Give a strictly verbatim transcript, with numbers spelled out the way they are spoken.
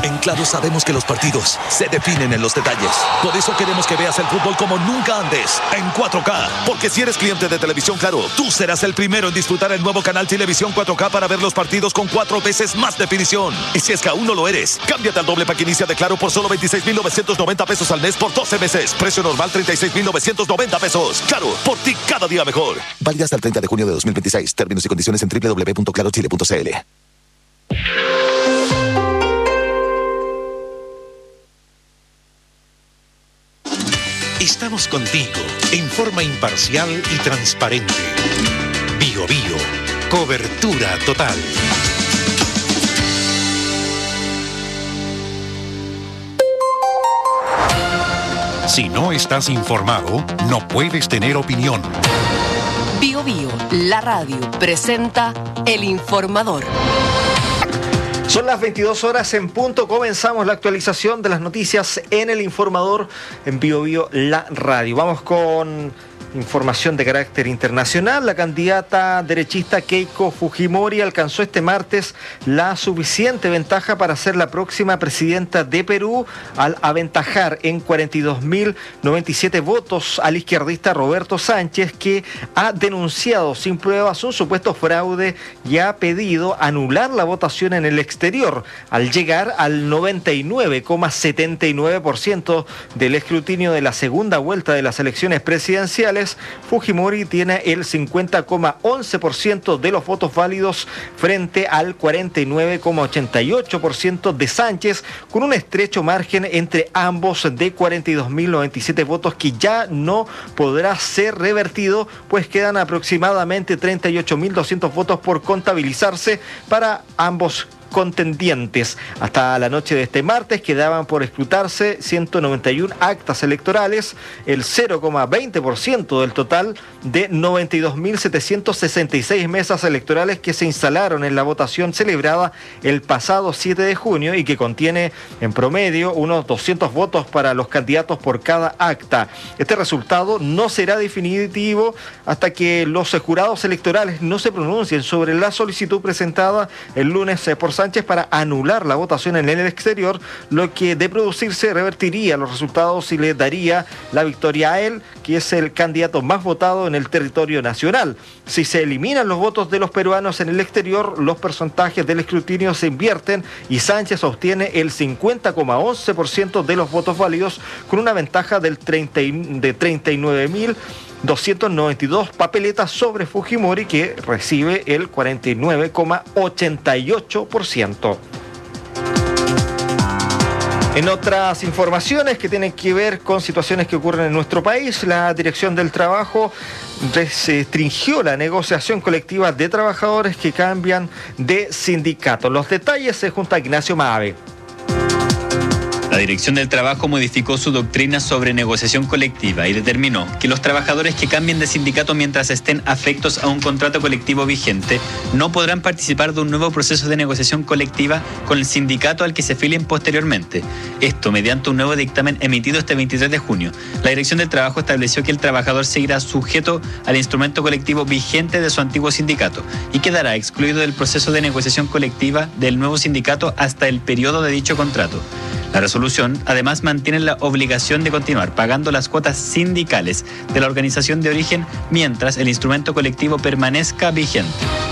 En Claro sabemos que los partidos se definen en los detalles. Por eso queremos que veas el fútbol como nunca antes, en cuatro K. Porque si eres cliente de Televisión Claro, tú serás el primero en disfrutar el nuevo canal Televisión cuatro K para ver los partidos con cuatro veces más definición. Y si es que aún no lo eres, cámbiate al doble pack inicia de Claro por solo veintiséis mil novecientos noventa pesos al mes por doce meses. Precio normal treinta y seis mil novecientos noventa pesos. Claro, por ti cada día mejor. Válida hasta el treinta de junio de dos mil veintiséis. Términos y condiciones en doble u doble u doble u punto claro chile punto c l. Estamos contigo en forma imparcial y transparente. Bio Bio, cobertura total. Si no estás informado, no puedes tener opinión. Bio Bio, la radio, presenta El Informador. Son las veintidós horas en punto, comenzamos la actualización de las noticias en El Informador en Bio Bio, la radio. Vamos con información de carácter internacional. La candidata derechista Keiko Fujimori alcanzó este martes la suficiente ventaja para ser la próxima presidenta de Perú al aventajar en cuarenta y dos mil noventa y siete votos al izquierdista Roberto Sánchez, que ha denunciado sin pruebas un supuesto fraude y ha pedido anular la votación en el exterior al llegar al noventa y nueve coma setenta y nueve por ciento del escrutinio de la segunda vuelta de las elecciones presidenciales. Fujimori tiene el cincuenta coma once por ciento de los votos válidos frente al cuarenta y nueve coma ochenta y ocho por ciento de Sánchez, con un estrecho margen entre ambos de cuarenta y dos mil noventa y siete votos que ya no podrá ser revertido, pues quedan aproximadamente treinta y ocho mil doscientos votos por contabilizarse para ambos contendientes. Hasta la noche de este martes quedaban por escrutarse ciento noventa y uno actas electorales, el cero coma veinte por ciento del total de noventa y dos mil setecientos sesenta y seis mesas electorales que se instalaron en la votación celebrada el pasado siete de junio y que contiene en promedio unos doscientos votos para los candidatos por cada acta. Este resultado no será definitivo hasta que los jurados electorales no se pronuncien sobre la solicitud presentada el lunes por Sánchez para anular la votación en el exterior, lo que de producirse revertiría los resultados y le daría la victoria a él, que es el candidato más votado en el territorio nacional. Si se eliminan los votos de los peruanos en el exterior, los porcentajes del escrutinio se invierten y Sánchez obtiene el cincuenta coma once por ciento de los votos válidos, con una ventaja del treinta de treinta y nueve mil doscientos noventa y dos papeletas sobre Fujimori, que recibe el cuarenta y nueve coma ochenta y ocho por ciento. En otras informaciones que tienen que ver con situaciones que ocurren en nuestro país, la Dirección del Trabajo restringió la negociación colectiva de trabajadores que cambian de sindicato. Los detalles se junta Ignacio Maave. La Dirección del Trabajo modificó su doctrina sobre negociación colectiva y determinó que los trabajadores que cambien de sindicato mientras estén afectos a un contrato colectivo vigente no podrán participar de un nuevo proceso de negociación colectiva con el sindicato al que se afilien posteriormente. Esto mediante un nuevo dictamen emitido este veintitrés de junio. La Dirección del Trabajo estableció que el trabajador seguirá sujeto al instrumento colectivo vigente de su antiguo sindicato y quedará excluido del proceso de negociación colectiva del nuevo sindicato hasta el periodo de dicho contrato. La resolución además mantiene la obligación de continuar pagando las cuotas sindicales de la organización de origen mientras el instrumento colectivo permanezca vigente.